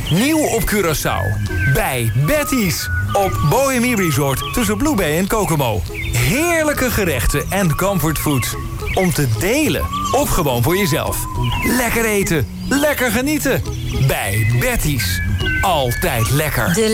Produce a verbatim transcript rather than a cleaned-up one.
Nieuw op Curaçao. Bij Betty's. Op Bohemie Resort tussen Blue Bay en Kokomo. Heerlijke gerechten en comfortfood. Om te delen of gewoon voor jezelf. Lekker eten. Lekker genieten. Bij Betty's. Altijd lekker. De